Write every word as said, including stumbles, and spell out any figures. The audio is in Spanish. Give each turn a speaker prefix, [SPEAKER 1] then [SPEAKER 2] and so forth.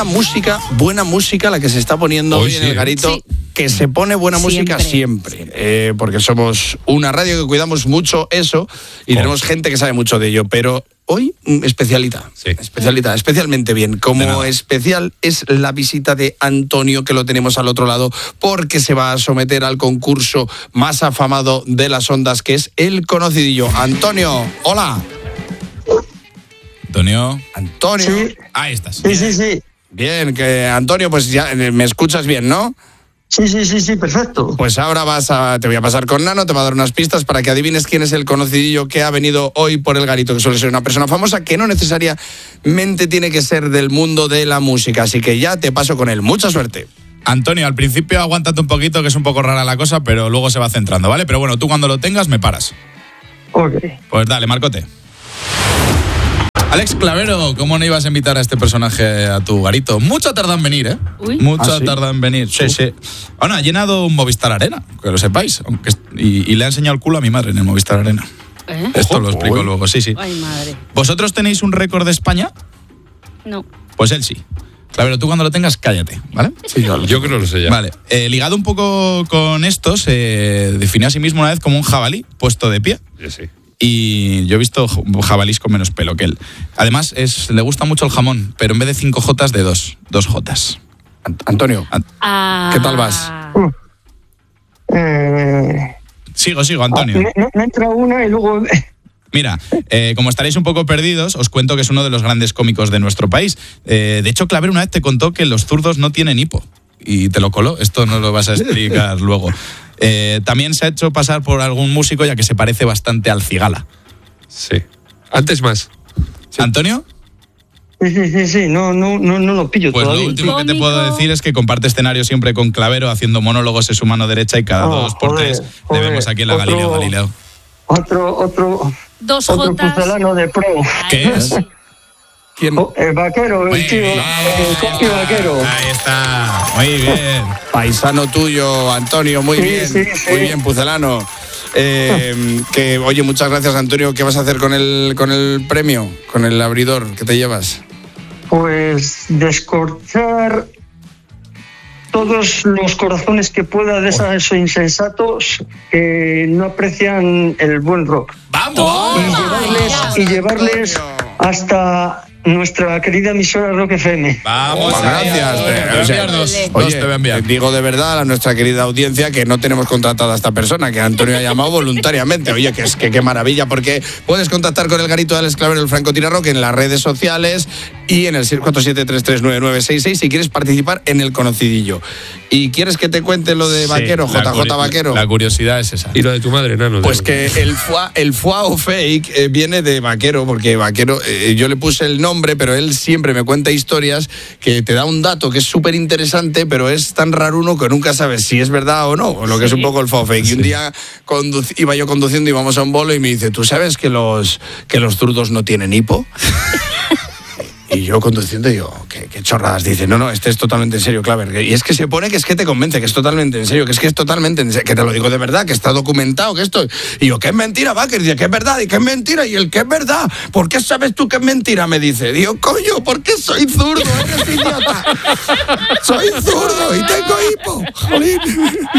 [SPEAKER 1] música, buena música la que se está poniendo hoy, hoy sí, en el garito, sí. que se pone buena siempre. música siempre, eh, porque somos una radio que cuidamos mucho eso y oh. tenemos gente que sabe mucho de ello, pero hoy especialita, sí. especialita, especialmente bien. Como especial es la visita de Antonio, que lo tenemos al otro lado, porque se va a someter al concurso más afamado de las ondas, que es El Conocidillo. Antonio, hola.
[SPEAKER 2] Antonio.
[SPEAKER 1] Antonio.
[SPEAKER 3] Sí.
[SPEAKER 2] Ahí estás.
[SPEAKER 3] Sí, sí, sí.
[SPEAKER 1] Bien, que Antonio, pues ya me escuchas bien, ¿no?
[SPEAKER 3] Sí, sí, sí, sí, perfecto.
[SPEAKER 1] Pues ahora vas a, te voy a pasar con Nano, te va a dar unas pistas para que adivines quién es el conocidillo que ha venido hoy por el garito, que suele ser una persona famosa que no necesariamente tiene que ser del mundo de la música. Así que ya te paso con él. Mucha suerte.
[SPEAKER 2] Antonio, al principio aguántate un poquito, que es un poco rara la cosa, pero luego se va centrando, ¿vale? Pero bueno, tú cuando lo tengas me paras.
[SPEAKER 3] Ok.
[SPEAKER 2] Pues dale, Marcote. Alex Clavero, ¿cómo no ibas a invitar a este personaje a tu garito? Mucho tarda en venir, ¿eh?
[SPEAKER 4] Uy.
[SPEAKER 2] Mucho
[SPEAKER 1] ¿Ah, sí?
[SPEAKER 2] tarda en venir. Sí, sí. Bueno, ha llenado un Movistar Arena, que lo sepáis. Aunque, y, y le ha enseñado el culo a mi madre en el Movistar Arena.
[SPEAKER 4] ¿Eh?
[SPEAKER 2] Esto lo explico
[SPEAKER 1] Uy.
[SPEAKER 2] luego, sí, sí.
[SPEAKER 4] Ay, madre.
[SPEAKER 2] ¿Vosotros tenéis un récord de España?
[SPEAKER 4] No.
[SPEAKER 2] Pues él sí. Clavero, tú cuando lo tengas, cállate, ¿vale?
[SPEAKER 1] Sí, yo,
[SPEAKER 5] Yo creo que lo sé ya.
[SPEAKER 2] Vale. Eh, ligado un poco con esto, se definió a sí mismo una vez como un jabalí puesto de pie.
[SPEAKER 5] Sí, sí.
[SPEAKER 2] Y yo he visto jabalís con menos pelo que él. Además, es, le gusta mucho el jamón, pero en vez de cinco jotas, de dos. Dos jotas.
[SPEAKER 1] Ant- Antonio,
[SPEAKER 4] Ah.
[SPEAKER 1] ¿qué tal vas?
[SPEAKER 3] Uh, eh,
[SPEAKER 2] Sigo, sigo, Antonio.
[SPEAKER 3] me, me- me entra una y luego...
[SPEAKER 2] Mira, eh, como estaréis un poco perdidos, os cuento que es uno de los grandes cómicos de nuestro país. Eh, de hecho, Clavero una vez te contó que los zurdos no tienen hipo. Y te lo coló. Esto no lo vas a explicar luego. Eh, también se ha hecho pasar por algún músico, ya que se parece bastante al Cigala.
[SPEAKER 5] Sí. Antes más.
[SPEAKER 2] ¿Antonio?
[SPEAKER 3] Sí, sí, sí, sí, no, no, no, no lo pillo
[SPEAKER 2] Pues
[SPEAKER 3] todavía.
[SPEAKER 2] lo último que te
[SPEAKER 4] Cómico.
[SPEAKER 2] puedo decir es que comparte escenario siempre con Clavero, haciendo monólogos en su mano derecha, y cada
[SPEAKER 3] Oh,
[SPEAKER 2] dos por
[SPEAKER 3] joder,
[SPEAKER 2] tres
[SPEAKER 3] joder.
[SPEAKER 2] le vemos aquí en la
[SPEAKER 3] Otro-
[SPEAKER 2] Galileo Galileo.
[SPEAKER 3] Otro, otro,
[SPEAKER 4] Dos
[SPEAKER 3] otro
[SPEAKER 4] jotas.
[SPEAKER 3] pucelano de pro.
[SPEAKER 2] ¿Qué es?
[SPEAKER 1] ¿Quién?
[SPEAKER 3] Oh, el vaquero,
[SPEAKER 2] Muy
[SPEAKER 3] el tío,
[SPEAKER 2] bien.
[SPEAKER 3] el compi vaquero.
[SPEAKER 2] Ahí está, muy bien.
[SPEAKER 1] Paisano tuyo, Antonio, muy
[SPEAKER 3] Sí,
[SPEAKER 1] bien,
[SPEAKER 3] sí, sí.
[SPEAKER 1] muy bien, pucelano. Eh, que, oye, muchas gracias, Antonio. ¿Qué vas a hacer con el, con el premio, con el abridor que te llevas?
[SPEAKER 3] Pues descorchar todos los corazones que pueda de esos insensatos que no aprecian el buen rock. Y
[SPEAKER 2] ¡Vamos!
[SPEAKER 3] llevarles, y llevarles hasta nuestra querida emisora Rock F M.
[SPEAKER 2] Vamos,
[SPEAKER 1] Pues
[SPEAKER 2] ahí,
[SPEAKER 1] gracias.
[SPEAKER 2] Antonio, te voy a
[SPEAKER 1] O sea,
[SPEAKER 2] enviar dos.
[SPEAKER 1] Oye,
[SPEAKER 2] Dos te voy a enviar.
[SPEAKER 1] digo de verdad a nuestra querida audiencia que no tenemos contratada a esta persona, que Antonio ha llamado voluntariamente. Oye, que es que qué maravilla, porque puedes contactar con el garito de Alex Clavero, el francotirador, que en las redes sociales y en el seis cuatro siete, tres tres nueve nueve seis seis si quieres participar en el conocidillo. ¿Y quieres que te cuente lo de
[SPEAKER 2] Sí,
[SPEAKER 1] Vaquero,
[SPEAKER 2] la
[SPEAKER 1] J J
[SPEAKER 2] curi-
[SPEAKER 1] Vaquero?
[SPEAKER 2] La curiosidad es esa.
[SPEAKER 5] Y lo de tu madre, Nano.
[SPEAKER 1] Pues que el foie, el foie o fake eh, viene de Vaquero, porque Vaquero, eh, yo le puse el nombre, pero él siempre me cuenta historias que te da un dato que es súper interesante, pero es tan raruno que nunca sabes si es verdad o no, o lo que es un poco el foie o fake. Y un día conduc- iba yo conduciendo, íbamos a un bolo y me dice, ¿tú sabes que los, que los zurdos no tienen hipo? Y yo conduciendo digo, ¿qué, qué chorradas? Dice, no, no, este es totalmente en serio, Claver. Y es que se pone que es que te convence, que es totalmente en serio, que es que es totalmente en serio, que te lo digo de verdad, que está documentado, que esto... Y yo, ¿qué es mentira, Vaquer? Dice, ¿qué es verdad? Y ¿qué es mentira? Y el ¿qué es verdad? ¿Por qué sabes tú que es mentira? Me dice. Digo, coño, ¿por qué soy zurdo? Eres idiota. Soy zurdo y tengo hipo. Jolín.